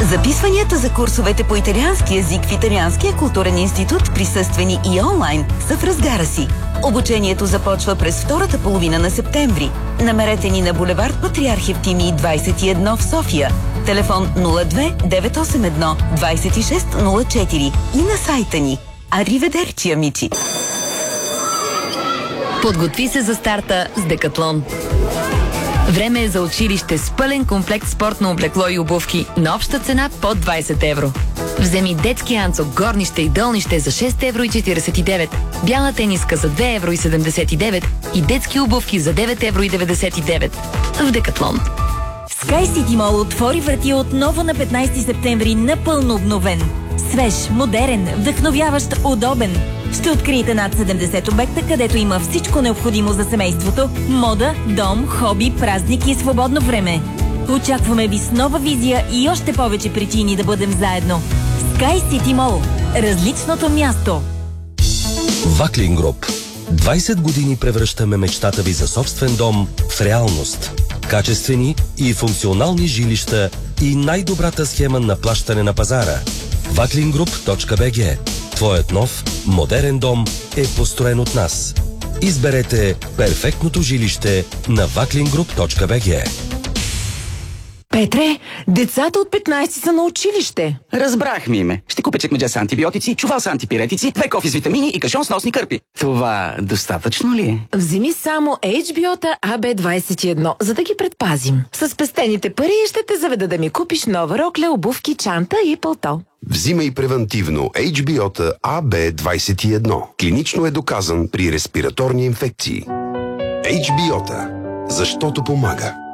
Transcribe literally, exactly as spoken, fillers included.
Записванията за курсовете по италиански език в Италианския културен институт, присъствени и онлайн, са в разгара си. Обучението започва през втората половина на септември. Намерете ни на булевард Патриарх Евтимий двадесет и едно в София. Телефон нула две девет осем едно двадесет и шест нула четири и на сайта ни. Ариведерчи, амичи! Подготви се за старта с Декатлон. Време е за училище с пълен комплект спортно облекло и обувки на обща цена под двадесет евро. Вземи детски анцук, горнище и долнище за шест евро и четиридесет и девет, бяла тениска за две евро и седемдесет и девет и детски обувки за девет евро и деветдесет и девет. В Декатлон. SkyCity Mall отвори врати отново на петнадесети септември, напълно обновен. Свеж, модерен, вдъхновяващ, удобен. Ще откриете над седемдесет обекта, където има всичко необходимо за семейството, мода, дом, хоби, празник и свободно време. Очакваме ви с нова визия и още повече причини да бъдем заедно. SkyCity Mall. Различното място. Ваклин Груп. двадесет години превръщаме мечтата ви за собствен дом в реалност. Качествени и функционални жилища и най-добрата схема на плащане на пазара. ваклингруп точка би джи. Твоят нов, модерен дом е построен от нас. Изберете перфектното жилище на ваклингруп точка би джи. Петре, децата от петнадесет са на училище. Разбрах, Миме. Ще купя чекмедже с антибиотици, чувал с антипиретици, две кофи с витамини и кашон с носни кърпи. Това достатъчно ли е? Вземи само Ейч Би О-та А Б двадесет и едно, за да ги предпазим. С спестените пари ще те заведа да ми купиш нова рокля, обувки, чанта и пълто. Взимай превентивно Ейч Би О-та А Б двадесет и едно. Клинично е доказан при респираторни инфекции. Ейч Би О-та. Защото помага.